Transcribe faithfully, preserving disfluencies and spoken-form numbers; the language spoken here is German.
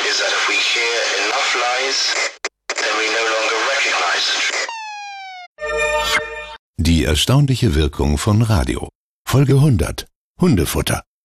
is that if we hear enough lies, then we no longer recognize the truth. Die erstaunliche Wirkung von Radio. Folge hundert. Hundefutter.